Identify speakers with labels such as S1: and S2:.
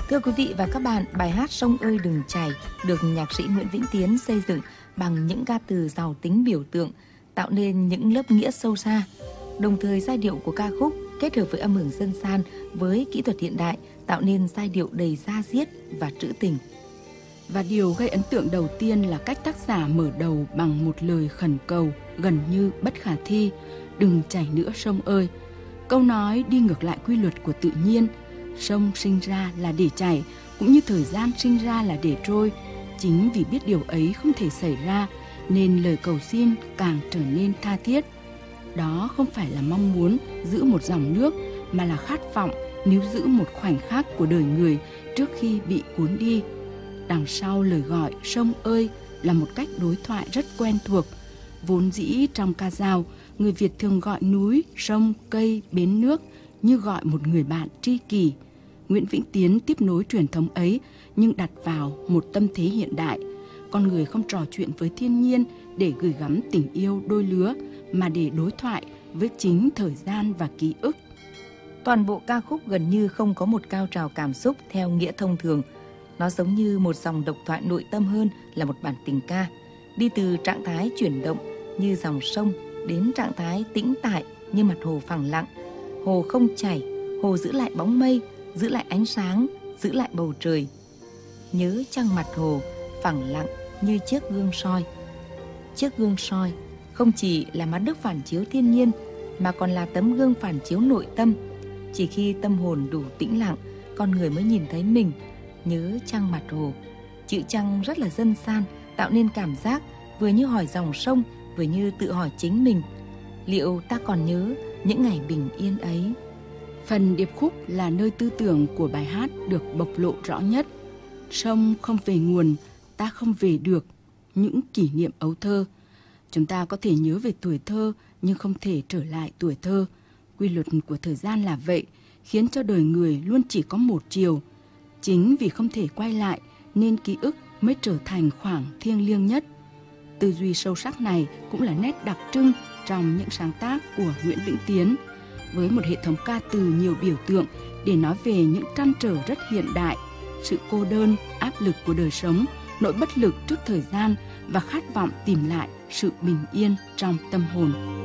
S1: Thưa quý vị và các bạn, bài hát Sông ơi đừng chảy được nhạc sĩ Nguyễn Vĩnh Tiến xây dựng bằng những ca từ giàu tính biểu tượng, tạo nên những lớp nghĩa sâu xa. Đồng thời giai điệu của ca khúc kết hợp với âm hưởng dân gian với kỹ thuật hiện đại tạo nên giai điệu đầy da diết và trữ tình.
S2: Và điều gây ấn tượng đầu tiên là cách tác giả mở đầu bằng một lời khẩn cầu gần như bất khả thi: đừng chảy nữa sông ơi. Câu nói đi ngược lại quy luật của tự nhiên. Sông sinh ra là để chảy, cũng như thời gian sinh ra là để trôi. Chính vì biết điều ấy không thể xảy ra, nên lời cầu xin càng trở nên tha thiết. Đó không phải là mong muốn giữ một dòng nước, mà là khát vọng níu giữ một khoảnh khắc của đời người trước khi bị cuốn đi. Đằng sau lời gọi sông ơi là một cách đối thoại rất quen thuộc. Vốn dĩ trong ca dao, người Việt thường gọi núi, sông, cây, bến nước như gọi một người bạn tri kỷ. Nguyễn Vĩnh Tiến tiếp nối truyền thống ấy nhưng đặt vào một tâm thế hiện đại. Con người không trò chuyện với thiên nhiên để gửi gắm tình yêu đôi lứa, mà để đối thoại với chính thời gian và ký ức.
S1: Toàn bộ ca khúc gần như không có một cao trào cảm xúc theo nghĩa thông thường. Nó giống như một dòng độc thoại nội tâm hơn là một bản tình ca, đi từ trạng thái chuyển động như dòng sông đến trạng thái tĩnh tại như mặt hồ phẳng lặng. Hồ không chảy, hồ giữ lại bóng mây, giữ lại ánh sáng, giữ lại bầu trời. Nhớ trăng mặt hồ phẳng lặng như chiếc gương soi. Chiếc gương soi không chỉ là mắt đức phản chiếu thiên nhiên, mà còn là tấm gương phản chiếu nội tâm. Chỉ khi tâm hồn đủ tĩnh lặng, con người mới nhìn thấy mình. Nhớ trăng mặt hồ. Chữ trăng rất là dân gian, tạo nên cảm giác vừa như hỏi dòng sông, vừa như tự hỏi chính mình: liệu ta còn nhớ những ngày bình yên ấy?
S2: Phần điệp khúc là nơi tư tưởng của bài hát được bộc lộ rõ nhất. Sông không về nguồn, ta không về được những kỷ niệm ấu thơ. Chúng ta có thể nhớ về tuổi thơ nhưng không thể trở lại tuổi thơ. Quy luật của thời gian là vậy, khiến cho đời người luôn chỉ có một chiều. Chính vì không thể quay lại nên ký ức mới trở thành khoảng thiêng liêng nhất. Tư duy sâu sắc này cũng là nét đặc trưng trong những sáng tác của Nguyễn Vĩnh Tiến, với một hệ thống ca từ nhiều biểu tượng để nói về những trăn trở rất hiện đại, sự cô đơn, áp lực của đời sống, nỗi bất lực trước thời gian và khát vọng tìm lại sự bình yên trong tâm hồn.